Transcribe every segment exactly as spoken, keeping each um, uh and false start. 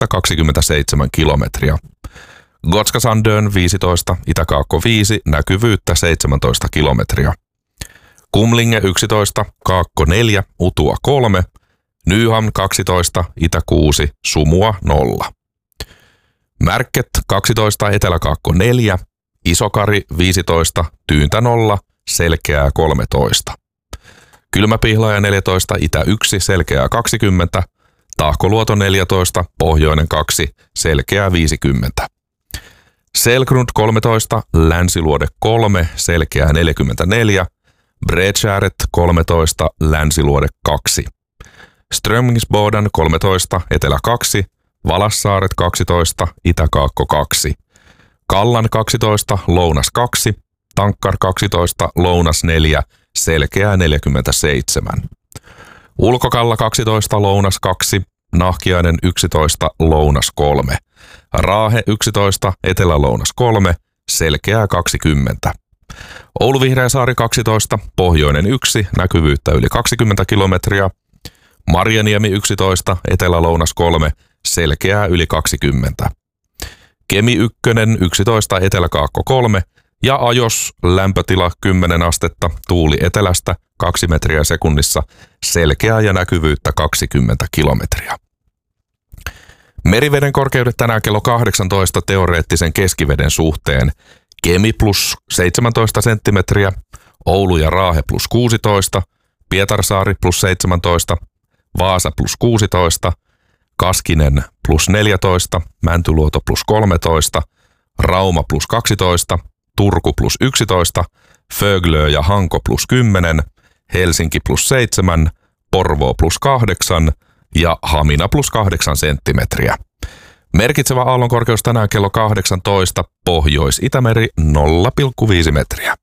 kaksikymmentäseitsemän kilometriä. Gotskasandön viisitoista, Itä-Kaakko viisi, näkyvyyttä seitsemäntoista kilometriä. Kumlinge yksitoista, Kaakko neljä, Utua kolme, Nyhamn kaksitoista, Itä kuusi, Sumua nolla. Märket kaksitoista, Etelä-Kaakko neljä, Isokari viisitoista, Tyyntä nolla, Selkeää kolmetoista. Kylmäpihlaja neljätoista, Itä yksi, Selkeää kaksikymmentä, Tahkoluoto neljätoista, Pohjoinen kaksi, Selkeää viisikymmentä. Selgrund kolmetoista, Länsiluode kolme, Selkeää neljäkymmentäneljä, Bredskääret kolmetoista, Länsiluode kaksi. Strömmingsboden kolmetoista, Etelä kaksi, Valassaaret kaksitoista, Itä-Kaakko kaksi. Kallan kaksitoista, Lounas kaksi, Tankkar kaksitoista, Lounas neljä, Selkeää neljäkymmentäseitsemän. Ulkokalla kaksitoista, Lounas kaksi, Nahkiainen yksitoista, Lounas kolme. Raahe yksitoista, Etelä-Lounas kolme, Selkeää kaksikymmentä. Oulu-Vihreäsaari kaksitoista, Pohjoinen yksi, näkyvyyttä yli kaksikymmentä kilometriä. Marjaniemi yksitoista, Etelä-Lounas kolme, Selkeää yli kaksikymmentä. Kemi yksi yksitoista, Etelä-Kaakko kolme ja Ajos lämpötila kymmenen astetta, tuuli etelästä kaksi metriä sekunnissa, selkeää ja näkyvyyttä kaksikymmentä kilometriä. Meriveden korkeudet tänään kello kahdeksantoista teoreettisen keskiveden suhteen. Kemi plus seitsemäntoista senttimetriä, Oulu ja Raahe plus kuusitoista, Pietarsaari plus seitsemäntoista, Vaasa plus kuusitoista, Kaskinen plus neljätoista, Mäntyluoto plus kolmetoista, Rauma plus kaksitoista, Turku plus yksitoista, Föglö ja Hanko plus kymmenen, Helsinki plus seitsemän, Porvoo plus kahdeksan ja Hamina plus kahdeksan senttimetriä. Merkitsevä aallonkorkeus tänään kello kahdeksantoista, Pohjois-Itämeri nolla pilkku viisi metriä.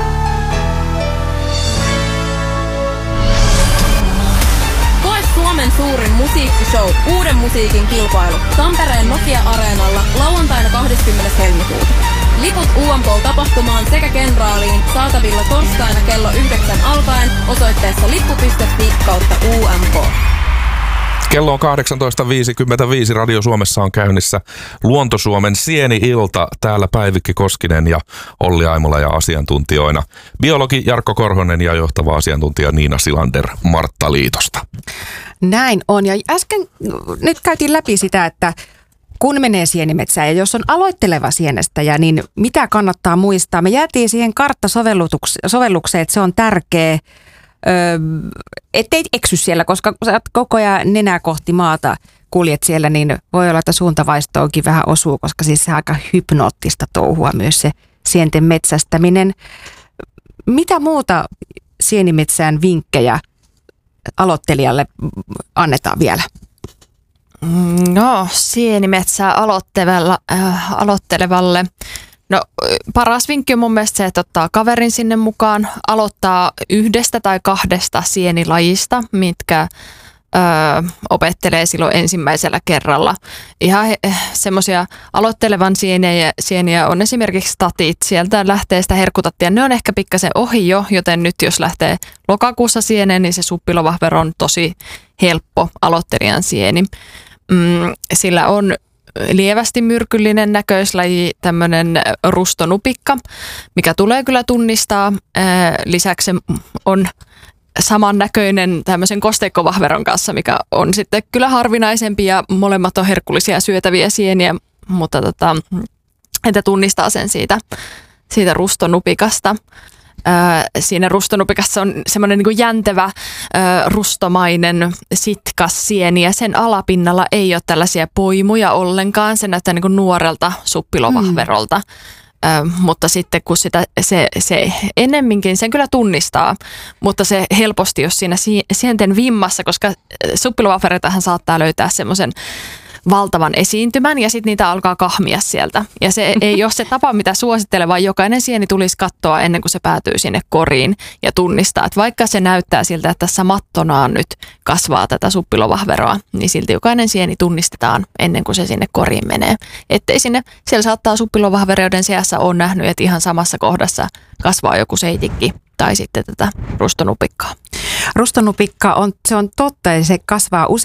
Koe Suomen suurin musiikkishow, uuden musiikin kilpailu, Tampereen Nokia-areenalla lauantaina kahdeskymmenes helmikuuta. Liput U M K-tapahtumaan sekä Kenraaliin saatavilla torstaina kello yhdeksän alkaen osoitteessa lippu piste fi kautta U M K. Kello on kahdeksantoista viisikymmentäviisi. Radio Suomessa on käynnissä Luonto-Suomen Sieni-ilta. Täällä Päivikki Koskinen ja Olli Aimola ja asiantuntijoina biologi Jarkko Korhonen ja johtava asiantuntija Niina Silander Marttaliitosta. Näin on. Ja äsken nyt käytiin läpi sitä, että kun menee sienimetsään ja jos on aloitteleva sienestäjä, niin mitä kannattaa muistaa? Me jäätiin siihen karttasovellukseen, että se on tärkeä. Öö, ettei eksy siellä, koska kun sä oot koko ajan nenää kohti maata kuljet siellä, niin voi olla, että suuntavaistoonkin vähän osuu, koska siis se on aika hypnoottista touhua myös se sienten metsästäminen. Mitä muuta sienimetsään vinkkejä aloittelijalle annetaan vielä? No, sienimetsää aloittelevalle, äh, aloittelevalle. No paras vinkki on mun mielestä se, että ottaa kaverin sinne mukaan, aloittaa yhdestä tai kahdesta sienilajista, mitkä ö, opettelee silloin ensimmäisellä kerralla. Ihan semmoisia aloittelevan sieniä, sieniä on esimerkiksi statit, sieltä lähtee sitä herkutattia. Ne on ehkä pikkasen ohi jo, joten nyt jos lähtee lokakuussa sieneen, niin se suppilovahvero on tosi helppo aloittelijan sieni. Mm, sillä on lievästi myrkyllinen näköislaji, tämmöinen rustonupikka, mikä tulee kyllä tunnistaa. Lisäksi se on samannäköinen tämmöisen kosteikkovahveron kanssa, mikä on sitten kyllä harvinaisempi ja molemmat on herkullisia syötäviä sieniä, mutta tota, että tunnistaa sen siitä, siitä rustonupikasta. Öö, siinä rustonupikassa on semmoinen niin kuin jäntevä öö, rustomainen sitkas sieni ja sen alapinnalla ei ole tällaisia poimuja ollenkaan. Se näyttää niin kuin nuorelta suppilovahverolta, mm. öö, mutta sitten kun sitä, se, se ennemminkin sen kyllä tunnistaa, mutta se helposti jos siinä sienten vimmassa, koska suppilovahvereitahan saattaa löytää semmoisen valtavan esiintymän ja sitten niitä alkaa kahmia sieltä. Ja se ei ole se tapa, mitä suosittelen, vaan jokainen sieni tulisi katsoa ennen kuin se päätyy sinne koriin ja tunnistaa, että vaikka se näyttää siltä, että tässä mattonaan nyt kasvaa tätä suppilovahveroa, niin silti jokainen sieni tunnistetaan ennen kuin se sinne koriin menee. Ettei sinne, siellä saattaa suppilovahveroiden seassa ole nähnyt, että ihan samassa kohdassa kasvaa joku seitikki tai sitten tätä rustonupikkaa. Rustonupikka on, se on totta ja se kasvaa usein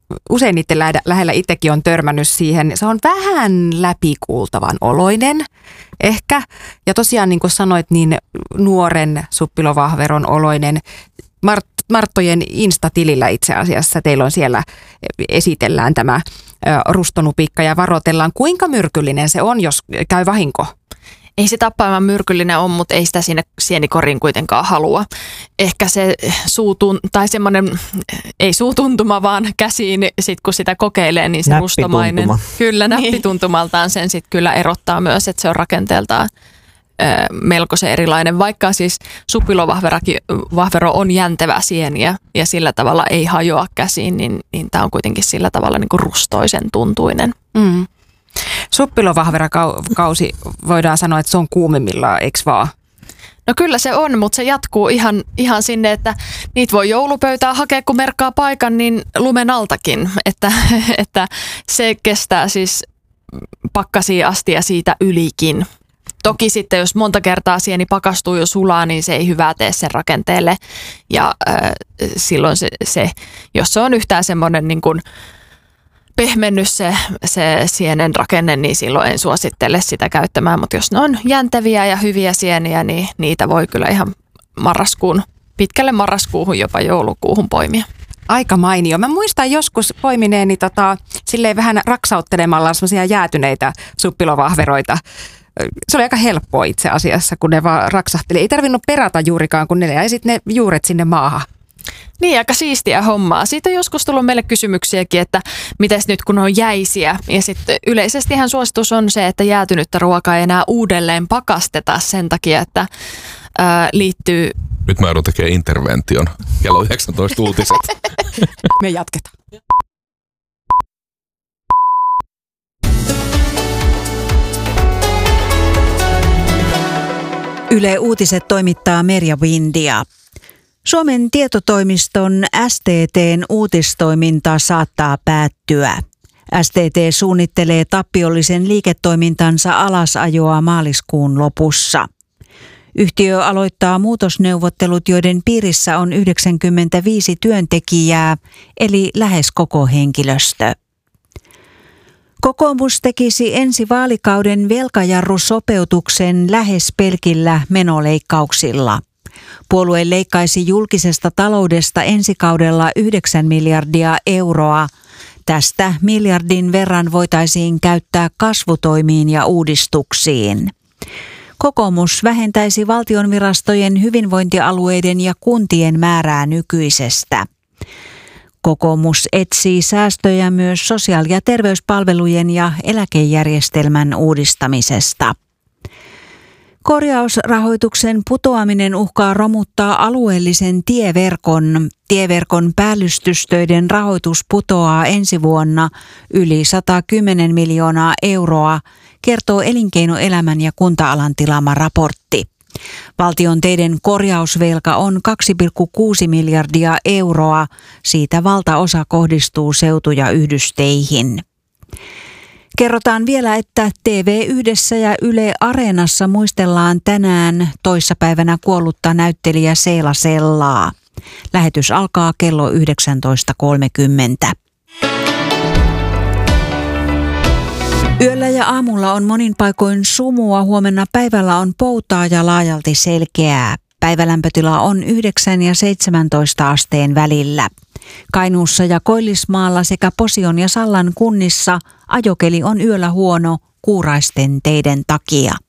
usein niiden lähellä itsekin on törmännyt siihen. Se on vähän läpikuultavan oloinen ehkä. Ja tosiaan niin kuin sanoit, niin nuoren suppilovahveron oloinen. Mart, Marttojen Insta-tilillä itse asiassa teillä on siellä, esitellään tämä rustonupikka ja varoitellaan. Kuinka myrkyllinen se on, jos käy vahinko? Ei se tappaamaan myrkyllinen ole, mutta ei sitä sinne sienikoriin kuitenkaan halua. Ehkä se suutun, tai semmoinen, ei suutuntuma, vaan käsiin, sit kun sitä kokeilee, niin se rustomainen. Kyllä, näppituntumaltaan sen sitten kyllä erottaa myös, että se on rakenteeltaan melkoisen erilainen, vaikka siis suppilovahvero on jäntevä sieniä ja sillä tavalla ei hajoa käsiin, niin, niin tämä on kuitenkin sillä tavalla niin kuin rustoisen tuntuinen. Mm. Suppilovahverakausi voidaan sanoa, että se on kuumimmillaan, eikö vaan? No kyllä se on, mutta se jatkuu ihan, ihan sinne, että niitä voi joulupöytää hakea, kun merkkaa paikan, niin lumen altakin. Että, että se kestää siis pakkasia asti ja siitä ylikin. Toki sitten, jos monta kertaa sieni pakastuu jo sulaa, niin se ei hyvää tee sen rakenteelle. Ja äh, silloin se, se, jos se on yhtään semmoinen niin kuin pehmennys se, se sienen rakenne, niin silloin en suosittele sitä käyttämään. Mutta jos ne on jänteviä ja hyviä sieniä, niin niitä voi kyllä ihan marraskuun, pitkälle marraskuuhun, jopa joulukuuhun poimia. Aika mainio. Mä muistan joskus poimineeni tota, silleen vähän raksauttelemalla semmoisia jäätyneitä suppilovahveroita. Se oli aika helppoa itse asiassa, kun ne vaan raksahteli. Ei tarvinnut perata juurikaan, kun ne jäi sitten ne juuret sinne maahan. Niin, aika siistiä hommaa. Siitä on joskus tullut meille kysymyksiäkin, että mites nyt kun on jäisiä. Ja sitten yleisestihän suositus on se, että jäätynyttä ruokaa ei enää uudelleen pakasteta sen takia, että ää, liittyy... Nyt mä joudun tekemään intervention. Kello yhdeksäntoista uutiset. Me jatketaan. Yle Uutiset toimittaa Merja Windia. Suomen tietotoimiston S T T:n uutistoiminta saattaa päättyä. S T T suunnittelee tappiollisen liiketoimintansa alasajoa maaliskuun lopussa. Yhtiö aloittaa muutosneuvottelut, joiden piirissä on yhdeksänkymmentäviisi työntekijää, eli lähes koko henkilöstö. Kokoomus tekisi ensi vaalikauden velkajarrusopeutuksen lähes pelkillä menoleikkauksilla. Puolue leikkaisi julkisesta taloudesta ensi kaudella yhdeksän miljardia euroa. Tästä miljardin verran voitaisiin käyttää kasvutoimiin ja uudistuksiin. Kokoomus vähentäisi valtionvirastojen, hyvinvointialueiden ja kuntien määrää nykyisestä. Kokoomus etsii säästöjä myös sosiaali- ja terveyspalvelujen ja eläkejärjestelmän uudistamisesta. Korjausrahoituksen putoaminen uhkaa romuttaa alueellisen tieverkon. Tieverkon päällystystöiden rahoitus putoaa ensi vuonna yli sata kymmenen miljoonaa euroa, kertoo elinkeinoelämän ja kunta-alan tilaama raportti. Valtion teiden korjausvelka on kaksi pilkku kuusi miljardia euroa. Siitä valtaosa kohdistuu seutu- ja yhdysteihin. Kerrotaan vielä, että T V yhdessä ja Yle Areenassa muistellaan tänään toissapäivänä kuollutta näyttelijä Seela Sellaa. Lähetys alkaa kello yhdeksäntoista kolmekymmentä. Yöllä ja aamulla on monin paikoin sumua, huomenna päivällä on poutaa ja laajalti selkeää. Päivälämpötila on yhdeksän ja seitsemäntoista asteen välillä. Kainuussa ja Koillismaalla sekä Posion ja Sallan kunnissa ajokeli on yöllä huono kuuraisten teiden takia.